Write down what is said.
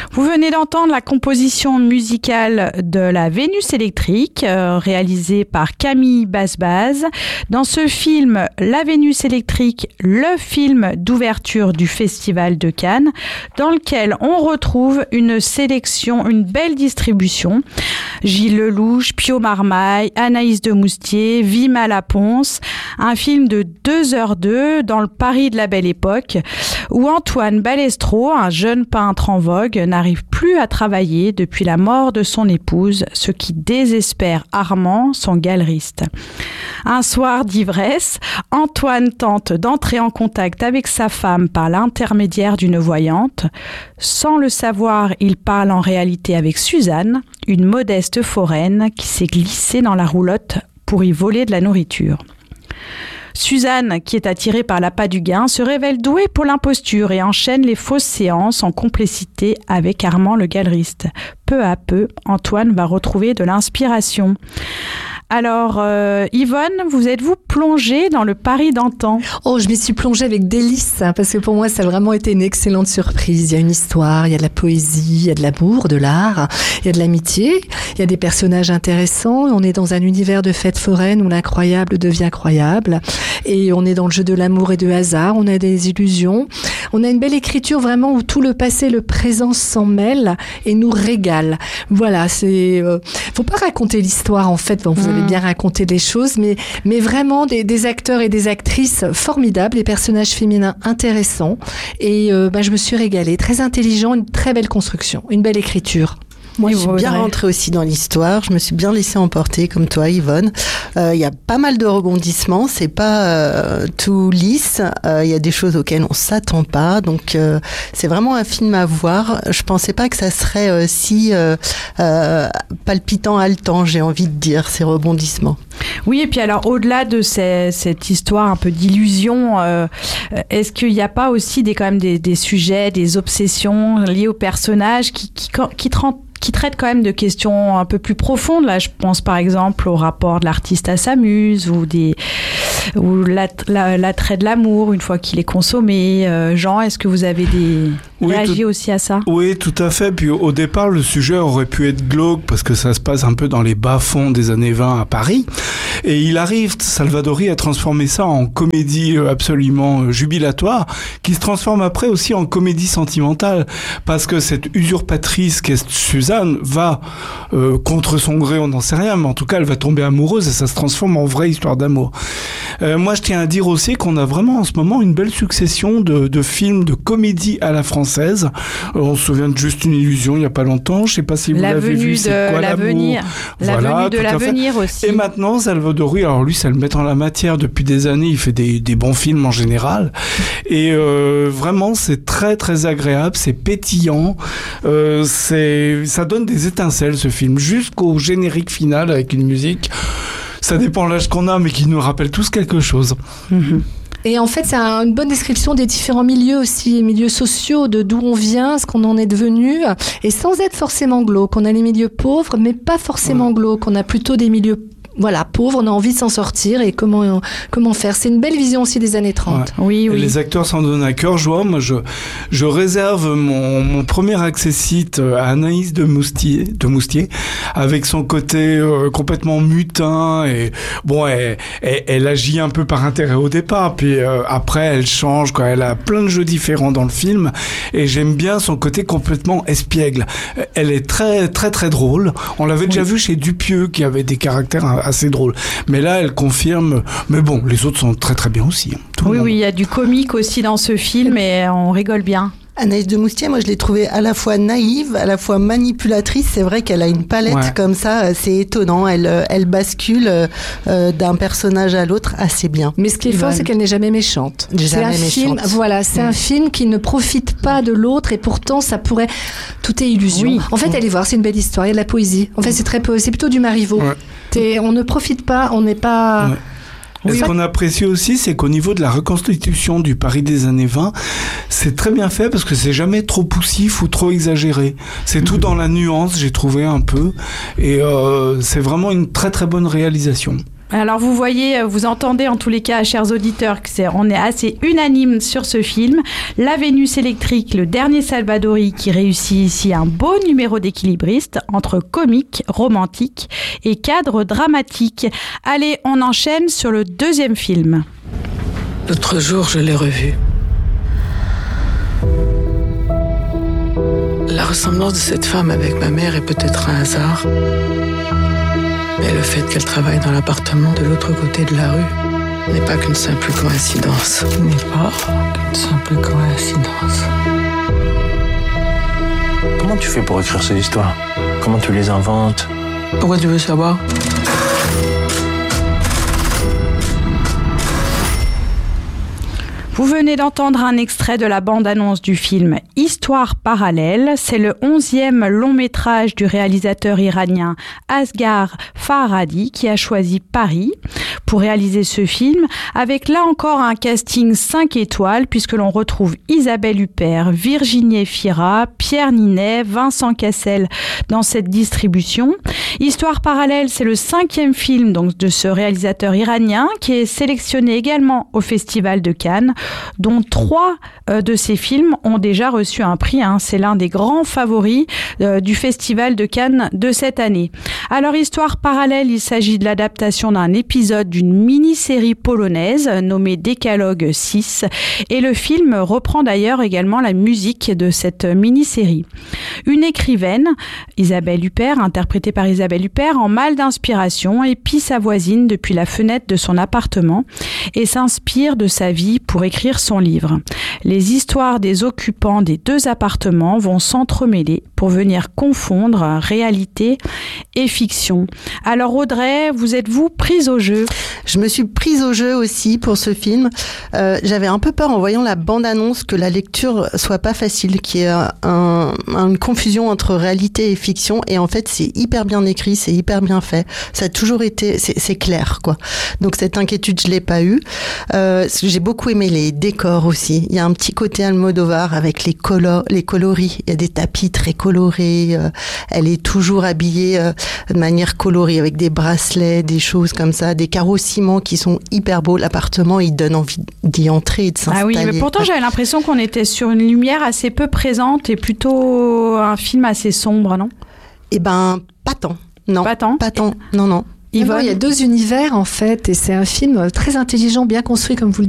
Vous venez d'entendre la composition musicale de la Vénus électrique, réalisée par Camille Basbaz. Dans ce film, La Vénus électrique, le film d'ouverture du Festival de Cannes, dans lequel on retrouve une sélection, une belle distribution. Gilles Lelouch, Pio Marmaille, Anaïs de Moustier, Vima Laponce. Un film de 2h02 dans le Paris de la Belle Époque, où Antoine Balestro, un jeune peintre en vogue, n'arrive plus à travailler depuis la mort de son épouse, ce qui désespère Armand, son galeriste. Un soir d'ivresse, Antoine tente d'entrer en contact avec sa femme par l'intermédiaire d'une voyante. Sans le savoir, il parle en réalité avec Suzanne, une modeste foraine qui s'est glissée dans la roulotte pour y voler de la nourriture. Suzanne, qui est attirée par l'appât du gain, se révèle douée pour l'imposture et enchaîne les fausses séances en complicité avec Armand le galeriste. Peu à peu, Antoine va retrouver de l'inspiration. Alors, Yvonne, vous êtes-vous plongée dans le Paris d'antan ? Oh, je m'y suis plongée avec délice, parce que pour moi, ça a vraiment été une excellente surprise. Il y a une histoire, il y a de la poésie, il y a de l'amour, de l'art, il y a de l'amitié, il y a des personnages intéressants. On est dans un univers de fêtes foraines où l'incroyable devient croyable. Et on est dans le jeu de l'amour et de hasard. On a des illusions. On a une belle écriture vraiment où tout le passé et le présent s'en mêlent et nous régale. Voilà, c'est... faut pas raconter l'histoire, en fait. Bon, vous avez bien raconté les choses, mais vraiment des acteurs et des actrices formidables, des personnages féminins intéressants. Et je me suis régalée. Très intelligent, une très belle construction, une belle écriture. Moi, je suis bien rentrée aussi dans l'histoire. Je me suis bien laissée emporter, comme toi, Yvonne. Il y a pas mal de rebondissements. C'est pas tout lisse. Il y a des choses auxquelles on s'attend pas. Donc, c'est vraiment un film à voir. Je pensais pas que ça serait si palpitant, haletant, j'ai envie de dire, ces rebondissements. Oui, et puis alors, au-delà de cette histoire un peu d'illusion, est-ce qu'il n'y a pas aussi quand même des sujets, des obsessions liées aux personnages qui traite quand même de questions un peu plus profondes. Là, je pense par exemple au rapport de l'artiste à sa muse ou l'attrait de l'amour une fois qu'il est consommé. Jean, est-ce que vous avez réagi aussi à ça ? Oui, tout à fait. Puis au départ, le sujet aurait pu être glauque parce que ça se passe un peu dans les bas-fonds des années 20 à Paris. Et il arrive, Salvadori, à transformer ça en comédie absolument jubilatoire, qui se transforme après aussi en comédie sentimentale, parce que cette usurpatrice qu'est Suzanne va, contre son gré, on n'en sait rien, mais en tout cas, elle va tomber amoureuse et ça se transforme en vraie histoire d'amour. Moi, je tiens à dire aussi qu'on a vraiment en ce moment une belle succession de films de comédie à la française. On se souvient de Juste une illusion il n'y a pas longtemps. Je ne sais pas si vous l'avez vu. C'est quoi l'amour ? La venue de l'avenir aussi. Et maintenant, Salvadori, alors lui, ça le met en la matière depuis des années. Il fait des bons films en général. Et vraiment, c'est très, très agréable. C'est pétillant. Ça donne des étincelles, ce film, jusqu'au générique final avec une musique. Ça dépend de l'âge qu'on a, mais qui nous rappelle tous quelque chose. Mm-hmm. Et en fait, c'est une bonne description des différents milieux aussi, les milieux sociaux, de d'où on vient, ce qu'on en est devenu, et sans être forcément glauque. On a les milieux pauvres, mais pas forcément glauques. On a plutôt des milieux pauvres, on a envie de s'en sortir et comment faire. C'est une belle vision aussi des années 30. Ouais. Oui. Les acteurs s'en donnent à cœur joie. Moi, je réserve mon premier accessite à Anaïs de Moustier, avec son côté complètement mutin et bon, elle agit un peu par intérêt au départ, puis après elle change, quoi. Elle a plein de jeux différents dans le film et j'aime bien son côté complètement espiègle. Elle est très très très drôle. On l'avait déjà vu chez Dupieux qui avait des caractères assez drôle. Mais là, elle confirme. Mais bon, les autres sont très très bien aussi. Oui, il y a du comique aussi dans ce film et on rigole bien. Anaïs de Moustier, moi je l'ai trouvée à la fois naïve, à la fois manipulatrice. C'est vrai qu'elle a une palette comme ça, c'est étonnant. Elle bascule d'un personnage à l'autre assez bien. Mais ce qui est fort, c'est qu'elle n'est jamais méchante. C'est un film qui ne profite pas de l'autre et pourtant ça pourrait... Tout est illusion. Oui. En fait, allez voir, c'est une belle histoire. Il y a de la poésie. En fait, c'est plutôt du Marivaux. Ouais. On ne profite pas, on n'est pas... Ouais. Ce qu'on apprécie aussi, c'est qu'au niveau de la reconstitution du Paris des années 20, c'est très bien fait parce que c'est jamais trop poussif ou trop exagéré. C'est tout dans la nuance, j'ai trouvé un peu. Et c'est vraiment une très très bonne réalisation. Alors vous voyez, vous entendez en tous les cas, chers auditeurs, on est assez unanime sur ce film. La Vénus électrique, le dernier Salvadori, qui réussit ici un beau numéro d'équilibriste entre comique, romantique et cadre dramatique. Allez, on enchaîne sur le deuxième film. L'autre jour, je l'ai revue. La ressemblance de cette femme avec ma mère est peut-être un hasard. Mais le fait qu'elle travaille dans l'appartement de l'autre côté de la rue n'est pas qu'une simple coïncidence. N'est pas qu'une simple coïncidence. Comment tu fais pour écrire ces histoires? Comment tu les inventes? Pourquoi tu veux savoir? Vous venez d'entendre un extrait de la bande-annonce du film Histoire parallèle. C'est le 11e long-métrage du réalisateur iranien Asghar Farhadi qui a choisi Paris pour réaliser ce film, avec là encore un casting 5 étoiles puisque l'on retrouve Isabelle Huppert, Virginie Efira, Pierre Ninet, Vincent Cassel dans cette distribution. Histoire parallèle, c'est le 5e film donc, de ce réalisateur iranien qui est sélectionné également au Festival de Cannes, dont 3 de ces films ont déjà reçu un prix. C'est l'un des grands favoris du Festival de Cannes de cette année. Alors, Histoire parallèle, il s'agit de l'adaptation d'un épisode d'une mini-série polonaise nommée Décalogue 6. Et le film reprend d'ailleurs également la musique de cette mini-série. Une écrivaine, Isabelle Huppert, interprétée par Isabelle Huppert, en mal d'inspiration, épie sa voisine depuis la fenêtre de son appartement et s'inspire de sa vie pour écrire son livre. Les histoires des occupants des 2 appartements vont s'entremêler pour venir confondre réalité et fiction. Alors Audrey, vous êtes-vous prise au jeu? Je me suis prise au jeu aussi pour ce film. J'avais un peu peur en voyant la bande-annonce que la lecture soit pas facile, qu'il y ait une confusion entre réalité et fiction. Et en fait, c'est hyper bien écrit, c'est hyper bien fait. Ça a toujours été, c'est clair, quoi. Donc cette inquiétude, je l'ai pas eue. J'ai beaucoup aimé les décors aussi. Il y a un petit côté Almodovar avec les coloris. Il y a des tapis très colorés. Elle est toujours habillée de manière colorée avec des bracelets, des choses comme ça, des carreaux ciment qui sont hyper beaux. L'appartement, il donne envie d'y entrer et de s'installer. Ah oui, mais pourtant j'avais l'impression qu'on était sur une lumière assez peu présente et plutôt un film assez sombre, non? Eh ben, pas tant. Non. Pas tant? Pas tant. Non. Yvonne, il y a 2 univers en fait, et c'est un film très intelligent, bien construit comme vous le